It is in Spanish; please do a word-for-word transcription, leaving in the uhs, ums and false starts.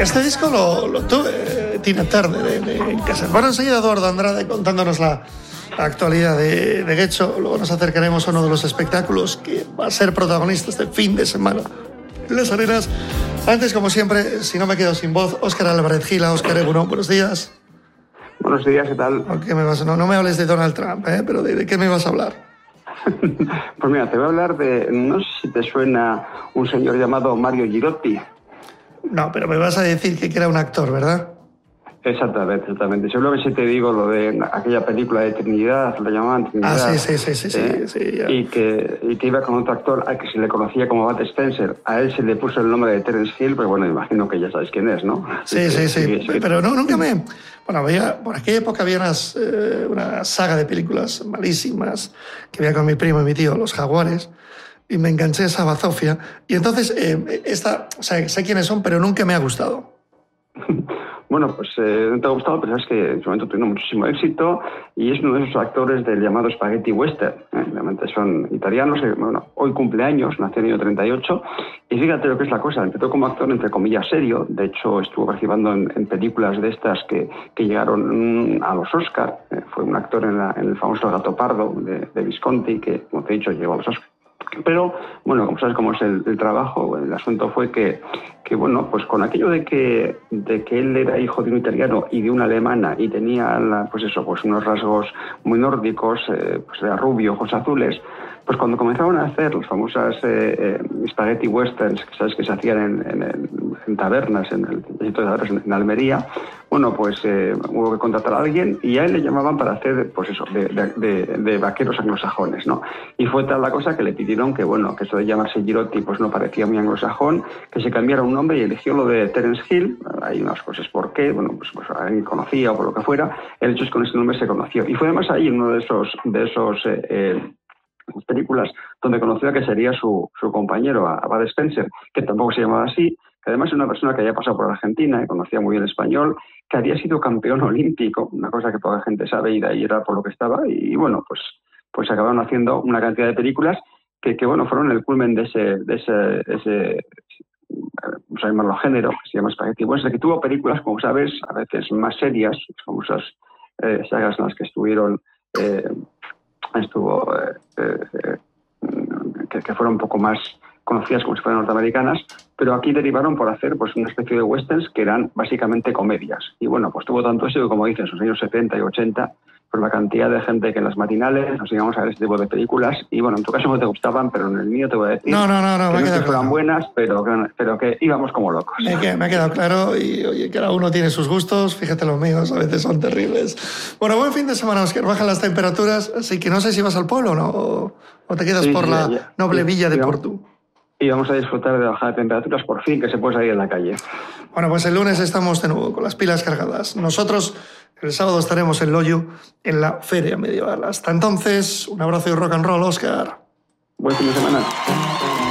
Este disco lo, lo tuve, Tina Turner, de, de, en casa. Bueno, enseguida Eduardo Andrade contándonos la actualidad de, de Getxo. Luego nos acercaremos a uno de los espectáculos que va a ser protagonista este fin de semana en Las Arenas. Antes, como siempre, si no me quedo sin voz, Óscar Álvarez Gila. Óscar Egunon, buenos días. Buenos días, ¿qué tal? ¿Qué me vas? No, no me hables de Donald Trump, ¿eh? Pero ¿de, de qué me vas a hablar? Pues mira, te voy a hablar de, no sé si te suena un señor llamado Mario Girotti. No, pero me vas a decir que era un actor, ¿verdad? Exactamente, exactamente. Seguro que si te digo lo de aquella película de Trinidad, la llamaban Trinidad. Ah, sí, sí, sí, sí, ¿eh? sí, sí ya. Y que, y que iba con otro actor al que se le conocía como Bud Spencer. A él se le puso el nombre de Terence Hill, pero bueno, imagino que ya sabéis quién es, ¿no? Sí, que, sí, sí, sí, sí. Pero no, nunca me... Bueno, había, por aquella época había unas, eh, una saga de películas malísimas que veía con mi primo y mi tío, Los Jaguares, y me enganché a esa bazofia. Y entonces, eh, esta, o sea, sé quiénes son, pero nunca me ha gustado. Bueno, pues eh, no te ha gustado, pero sabes que en su momento tuvo muchísimo éxito y es uno de esos actores del llamado Spaghetti Western. ¿eh? Realmente son italianos, que, bueno, hoy cumpleaños, nació en el año treinta y ocho, y fíjate lo que es la cosa, empezó como actor entre comillas serio, de hecho estuvo participando en, en películas de estas que, que llegaron mm, a los Oscar, eh, fue un actor en, la, en el famoso Gato Pardo de, de Visconti, que como te he dicho llegó a los Oscar. Pero, bueno, como sabes cómo es el, el trabajo, el asunto fue que, que, bueno, pues con aquello de que, de que él era hijo de un italiano y de una alemana y tenía, la, pues eso, pues unos rasgos muy nórdicos, eh, pues era rubio, ojos azules, pues cuando comenzaron a hacer las famosas eh, eh, spaghetti westerns, que sabes que se hacían en, en, en, en tabernas, en el distrito de tabernas en, en Almería, bueno, pues eh, hubo que contratar a alguien y a él le llamaban para hacer, pues eso, de, de, de, de vaqueros anglosajones, ¿no? Y fue tal la cosa que le pidieron que, bueno, que eso de llamarse Girotti pues no parecía muy anglosajón, que se cambiara un nombre y eligió lo de Terence Hill. Hay unas cosas por qué, bueno, pues, pues alguien conocía o por lo que fuera. El hecho es que con ese nombre se conoció. Y fue además ahí uno de esos, de esos eh, eh, películas donde conoció a que sería su, su compañero, a, a Bud Spencer, que tampoco se llamaba así, que además es una persona que había pasado por Argentina, que conocía muy bien el español, que había sido campeón olímpico, una cosa que poca gente sabe y de ahí era por lo que estaba, y bueno, pues, pues acabaron haciendo una cantidad de películas que, que bueno, fueron el culmen de ese, de ese, ese vamos a llamarlo género, que se llama Spaghetti Western, que tuvo películas, como sabes, a veces más serias, como esas eh, sagas en las que estuvieron, eh, estuvo, eh, eh, que, que fueron un poco más conocidas como si fueran norteamericanas, pero aquí derivaron por hacer pues una especie de westerns que eran básicamente comedias. Y bueno, pues tuvo tanto éxito, como dicen, en los años setenta y ochenta, por la cantidad de gente que en las matinales nos íbamos a ver este tipo de películas. Y bueno, en tu caso no te gustaban, pero en el mío te voy a decir no, no, no, no, que me no ha que quedado fueran claro. buenas, pero, pero que íbamos como locos. Me, que, me ha quedado claro y oye, cada uno tiene sus gustos, fíjate los míos, a veces son terribles. Bueno, buen fin de semana, Óscar, bajan las temperaturas, así que no sé si vas al pueblo, ¿no? O, o te quedas Sí, por sí, la ya, ya. noble Sí, villa de digamos. Portu. Y vamos a disfrutar de bajar de temperaturas, por fin, que se puede salir en la calle. Bueno, pues el lunes estamos de nuevo con las pilas cargadas. Nosotros el sábado estaremos en Loyu, en la Feria Medieval. Hasta entonces, un abrazo y rock and roll, Óscar. Buen fin de semana.